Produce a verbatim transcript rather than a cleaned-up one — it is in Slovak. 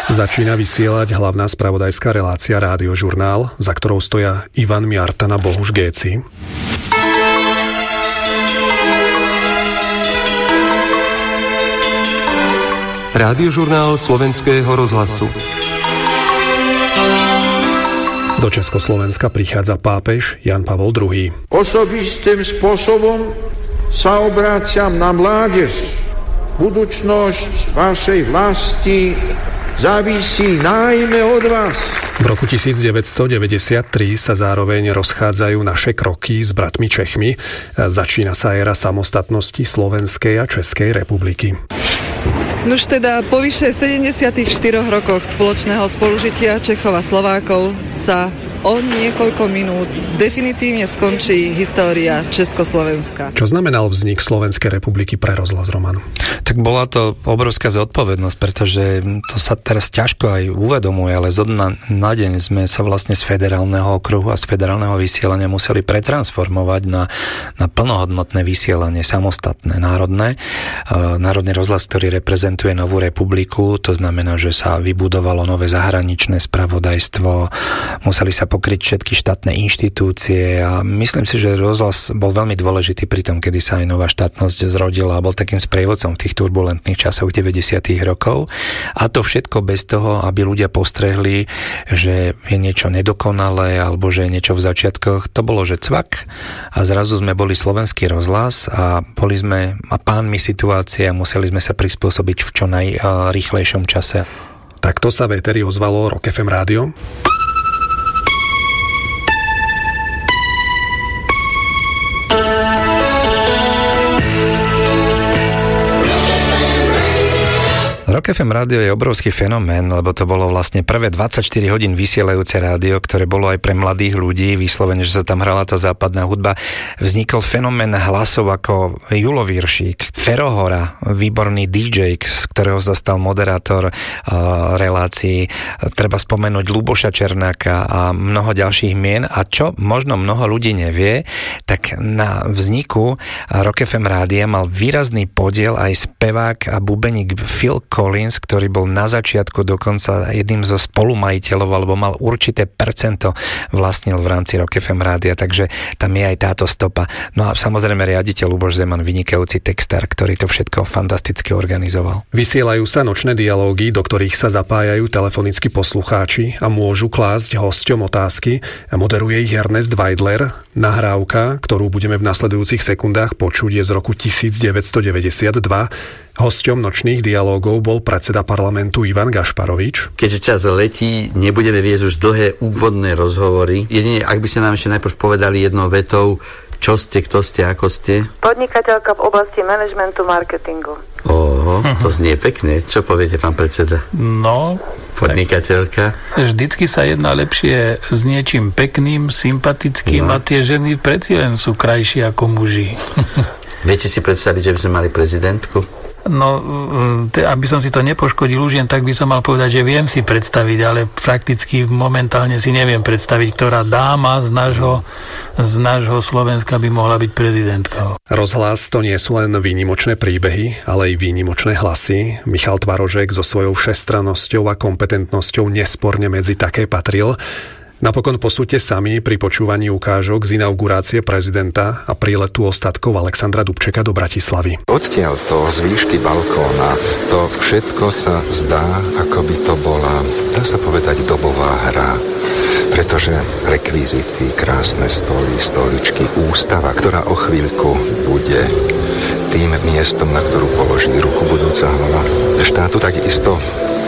Začína vysielať hlavná spravodajská relácia Rádiožurnál, za ktorou stoja Ivan Miartan a Bohuš Géci. Rádiožurnál Slovenského rozhlasu. Do Československa prichádza pápež Jan Pavol druhý. Osobistým spôsobom sa obráciam na mládež. Budúcnosť vašej vlasti závisí najmä od vás. V roku devätnásťstodeväťdesiattri sa zároveň rozchádzajú naše kroky s bratmi Čechmi. Začína sa éra samostatnosti Slovenskej a Českej republiky. Nuž teda po vyše sedemdesiatštyri rokoch spoločného spolužitia Čechov a Slovákov sa o niekoľko minút definitívne skončí história Československa. Čo znamenal vznik Slovenskej republiky pre rozhlas, Roman? Tak bola to obrovská zodpovednosť, pretože to sa teraz ťažko aj uvedomuje, ale zo dna na deň sme sa vlastne z federálneho okruhu a z federálneho vysielania museli pretransformovať na, na plnohodnotné vysielanie, samostatné, národné. Národný rozhlas, ktorý reprezentuje novú republiku, to znamená, že sa vybudovalo nové zahraničné spravodajstvo, museli sa pokryť všetky štátne inštitúcie a myslím si, že rozhlas bol veľmi dôležitý pri tom, kedy sa aj nová štátnosť zrodila a bol takým sprievodcom v tých turbulentných časoch deväťdesiatych rokov. A to všetko bez toho, aby ľudia postrehli, že je niečo nedokonalé alebo že je niečo v začiatkoch. To bolo, že cvak a zrazu sme boli slovenský rozhlas a boli sme a pánmi situácie a museli sme sa prispôsobiť v čo najrýchlejšom čase. Takto sa v éteri ozvalo Rock ef em rádio. Rock ef em rádio je obrovský fenomén, lebo to bolo vlastne prvé dvadsaťštyri hodín vysielajúce rádio, ktoré bolo aj pre mladých ľudí, vyslovene, že sa tam hrala tá západná hudba. Vznikol fenomén hlasov ako Julo Viršík, Fero Hora, výborný dý džej, z ktorého sa stal moderátor uh, relácií. Treba spomenúť Ľuboša Černáka a mnoho ďalších mien. A čo možno mnoho ľudí nevie, tak na vzniku Rock ef em rádia mal výrazný podiel aj spevák a bubeník Phil Collins, ktorý bol na začiatku dokonca jedným zo spolumajiteľov, alebo mal určité percento vlastnil v rámci Rock ef em rádia, takže tam je aj táto stopa. No a samozrejme riaditeľ Ľuboš Zeman, vynikajúci textár, ktorý to všetko fantasticky organizoval. Vysielajú sa nočné dialógy, do ktorých sa zapájajú telefonickí poslucháči a môžu klásť hosťom otázky. Moderuje ich Ernest Weidler. Nahrávka, ktorú budeme v nasledujúcich sekundách počuť, je z roku devätnásťstodeväťdesiatdva. Hosťom nočných dialógov bol predseda parlamentu Ivan Gašparovič. Keďže čas letí, nebudeme viesť už dlhé úvodné rozhovory. Jedine, ak by ste nám ešte najprv povedali jednou vetou, čo ste, kto ste, ako ste? Podnikateľka v oblasti manažmentu marketingu. Oho, to znie pekne. Čo poviete, pán predseda? No, podnikateľka. Vždycky sa jedná lepšie s niečím pekným, sympatickým no. A tie ženy predsa len sú krajšie ako muži. Viete si predstaviť, že by sme mali prezidentku? No, te, aby som si to nepoškodil už jen, tak by som mal povedať, že viem si predstaviť, ale prakticky momentálne si neviem predstaviť, ktorá dáma z nášho, z nášho Slovenska by mohla byť prezidentkou. Rozhlas to nie sú len výnimočné príbehy, ale aj výnimočné hlasy. Michal Tvarožek so svojou všestrannosťou a kompetentnosťou nesporne medzi také patril. Napokon posúďte sami pri počúvaní ukážok z inaugurácie prezidenta a príletu ostatkov Alexandra Dubčeka do Bratislavy. Odtiaľto z výšky balkóna to všetko sa zdá, ako by to bola, dá sa povedať, dobová hra. Pretože rekvizity, krásne stoly, stoličky, ústava, ktorá o chvíľku bude tým miestom, na ktorú položí ruku budúca hlava štátu, takisto